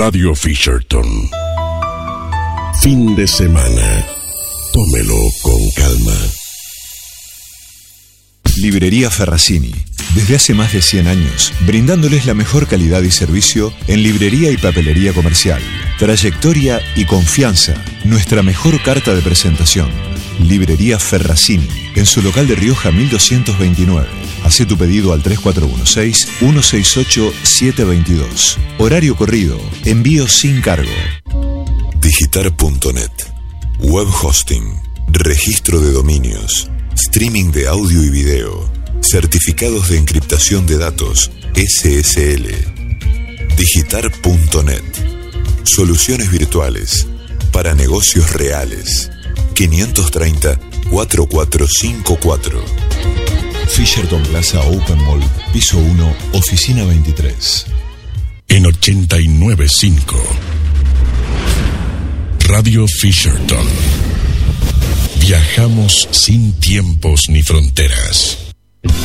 Radio Fisherton. Fin de semana. Tómelo con calma. Librería Ferracini. Desde hace más de 100 años, brindándoles la mejor calidad y servicio en librería y papelería comercial. Trayectoria y confianza, nuestra mejor carta de presentación. Librería Ferracini, en su local de Rioja 1229. Hacé tu pedido al 3416-168-722. Horario corrido, envío sin cargo. Digitar.net. Web hosting, registro de dominios, streaming de audio y video, certificados de encriptación de datos, SSL. Digitar.net. Soluciones virtuales para negocios reales. 530-4454. Fisherton Plaza Open Mall, piso 1, oficina 23. En 89.5. Radio Fisherton. Viajamos sin tiempos ni fronteras.